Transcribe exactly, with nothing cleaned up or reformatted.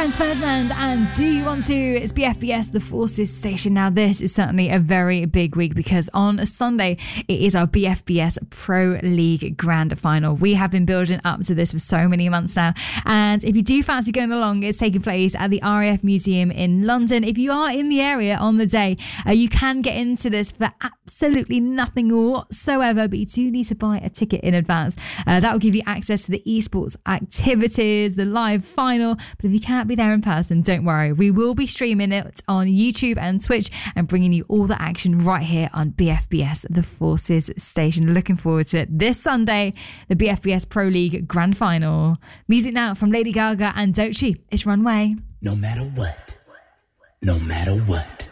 Franz Ferdinand and Do You Want To? It's B F B S, the Forces station. Now, this is certainly a very big week because on a Sunday, it is our B F B S Pro League Grand Final. We have been building up to this for so many months now. And if you do fancy going along, it's taking place at the R A F Museum in London. If you are in the area on the day, uh, you can get into this for absolutely nothing whatsoever, but you do need to buy a ticket in advance. Uh, that will give you access to the esports activities, the live final. But if you can't be there in person, don't worry. We will be streaming it on YouTube and Twitch and bringing you all the action right here on B F B S, the Forces station. Looking forward to it this Sunday, the B F B S Pro League Grand Final. Music now from Lady Gaga and Doechii. It's Runway. No matter what, no matter what.